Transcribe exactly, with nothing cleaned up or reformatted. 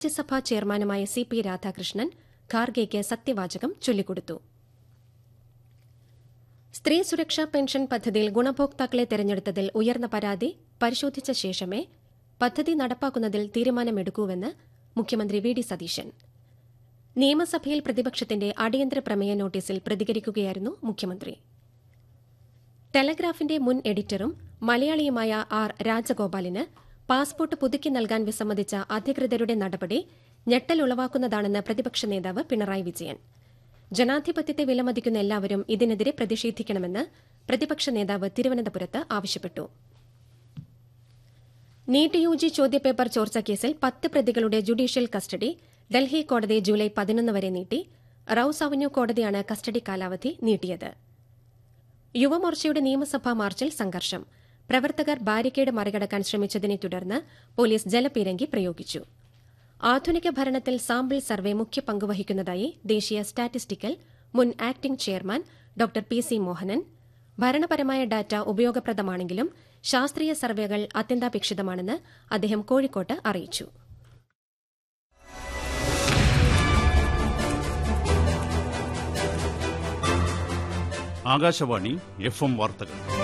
രാജ്യസഭാ ചെയർമാനുമായ C P Radhakrishnan ഖാർഗെയ്ക്ക് സത്യവാചകം ചൊല്ലിക്കൊടുത്തു. സ്ത്രീ സുരക്ഷാ പെൻഷൻ പദ്ധതിയിൽ ഗുണഭോക്താക്കളെ തെരഞ്ഞെടുത്തതിൽ ഉയർന്ന പരാതി പരിശോധിച്ച ശേഷമേ പദ്ധതി നടപ്പാക്കുന്നതിൽ തീരുമാനമെടുക്കൂവെന്ന് മുഖ്യമന്ത്രി വി ഡി സതീശൻ. നിയമസഭയിൽ പ്രതിപക്ഷത്തിന്റെ അടിയന്തര പ്രമേയ നോട്ടീസിൽ പ്രതികരിക്കുകയായിരുന്നു മുഖ്യമന്ത്രി. ടെലഗ്രാഫിന്റെ മുൻ എഡിറ്ററും മലയാളിയുമായ ആർ രാജഗോപാലിന് പാസ്പോർട്ട് പുതുക്കി നൽകാൻ വിസമ്മതിച്ച അധികൃതരുടെ നടപടി ഞെട്ടലുളവാക്കുന്നതാണെന്ന് പ്രതിപക്ഷ നേതാവ് പിണറായി വിജയൻ. ജനാധിപത്യത്തെ വിലമതിക്കുന്ന എല്ലാവരും ഇതിനെതിരെ പ്രതിഷേധിക്കണമെന്ന് പ്രതിപക്ഷ നേതാവ് തിരുവനന്തപുരത്ത് ആവശ്യപ്പെട്ടു. നീറ്റ് യുജി ചോദ്യപേപ്പർ ചോർച്ചക്കേസിൽ പത്ത് പ്രതികളുടെ ജുഡീഷ്യൽ കസ്റ്റഡി ഡൽഹി കോടതി ജൂലൈ പതിനൊന്ന് വരെ നീട്ടി. റൌസ് അവന്യൂ കോടതിയാണ് കസ്റ്റഡി കാലാവധി നീട്ടിയത്. യുവമോർച്ചയുടെ നിയമസഭാ മാർച്ചിൽ സംഘർഷം. പ്രവർത്തകർ ബാരിക്കേഡ് മറികടക്കാൻ ശ്രമിച്ചതിനെ തുടർന്ന് പോലീസ് ജലപീരങ്കി പ്രയോഗിച്ചു. ആധുനിക ഭരണത്തിൽ സാമ്പിൾ സർവേ മുഖ്യ പങ്കുവഹിക്കുന്നതായി ദേശീയ സ്റ്റാറ്റിസ്റ്റിക്കൽ മുൻ acting chairman doctor P C Mohanan. ഭരണപരമായ ഡാറ്റ ഉപയോഗപ്രദമാണെങ്കിലും ശാസ്ത്രീയ സർവേകൾ അത്യന്താപേക്ഷിതമാണെന്ന് അദ്ദേഹം കോഴിക്കോട്ട് അറിയിച്ചു. ആകാശവാണി എഫ് എം വാർത്തകൾ.